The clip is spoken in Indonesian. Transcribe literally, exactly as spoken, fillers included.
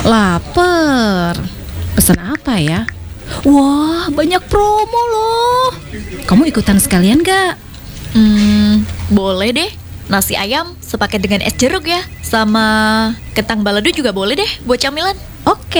Laper. Pesan apa ya? Wah, banyak promo loh. Kamu ikutan sekalian gak? Hmm, boleh deh. Nasi ayam sepaket dengan es jeruk ya. Sama kentang balado juga boleh deh buat camilan. Oke.